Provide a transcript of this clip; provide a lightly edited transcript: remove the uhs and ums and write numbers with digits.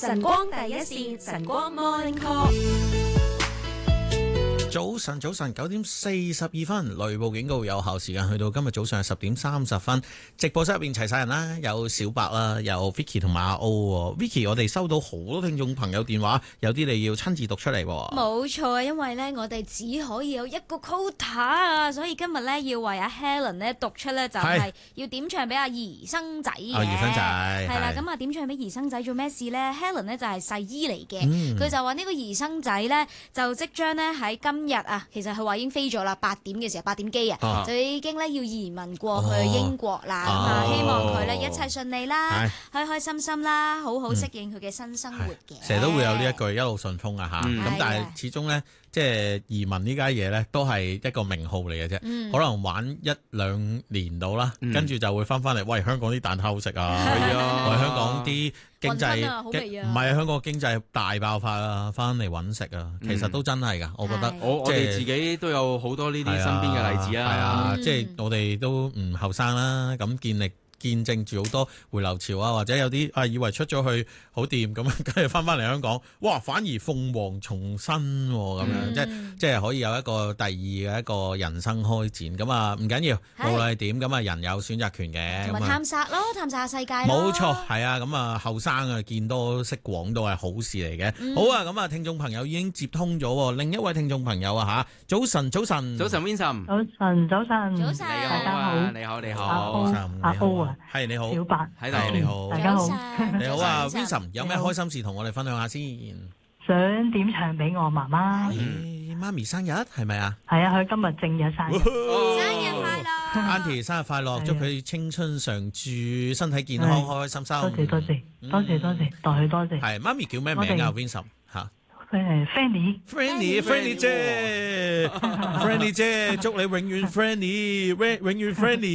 晨光第一線，晨光 Morning Call。 早晨，9:42，雷暴警告有效時間去到今日早上10:30。直播室入邊齊晒人啦，有小白啦，有 Vicky 同埋阿 O。Vicky， 我哋收到好多聽眾朋友電話，有啲你要親自讀出嚟。 冇錯，因為呢，我哋只可以有一個 quota 啊，所以今日呢，要為阿 Helen 呢讀出呢，就係要點唱俾阿兒生仔嘅。 兒生仔係啦，咁啊點唱俾兒生仔做咩事呢？ Helen 呢就係細姨嚟嘅，佢就話呢個兒生仔呢，就即將呢喺今日啊，其實佢話已經飛咗啦，8點嘅時候8點機啊，就已經咧要移民過去英國啦。咁啊，希望佢咧一切順利啦，開開心心啦，好好適應佢嘅新生活嘅。 成日都會有呢一句一路順風啊嚇，咁但係始終咧，即係移民呢家嘢咧，都係一個名號嚟嘅啫，可能玩1-2年到啦，跟住就會翻嚟。喂，香港啲蛋撻好食啊，係啊，喂，香港啲經濟唔係香港經濟大爆發啊，翻嚟揾食啊，其實都真係噶，我覺得。 我哋自己都有好多呢啲身邊嘅例子啊。 係啊，即係我哋都唔後生啦，咁見證住好多回流潮啊，或者有啲以為出咗去好掂咁，跟住翻嚟香港，哇！反而鳳凰重生咁樣，即係可以有一個第二嘅一個人生開展。咁啊，唔緊要，無論係點，咁啊人有選擇權嘅。 同埋探索咯，探索下世界咯。 冇錯，係啊，咁啊後生啊見多識廣都係好事嚟嘅。好啊，咁啊聽眾朋友已經接通咗，另一位聽眾朋友啊嚇，早晨 Vincent。 早晨，大家好，你好， 阿 O 啊。係你好， 小白， 你好， 大家好， 你好啊 ，Vincent， 有咩開心事同我哋分享下先？ 想點唱俾我媽媽。 媽咪生日係咪啊？ 係啊，佢今日正日生日。 生日快樂 ，Auntie 生日快樂，祝佢青春常駐，身體健康，開開心心。 多謝，代佢多謝。 係媽咪叫咩名啊 ，Vincent？嚇 ，Fanny 姐，Fanny 姐，祝你永遠 Fanny，永遠 Fanny。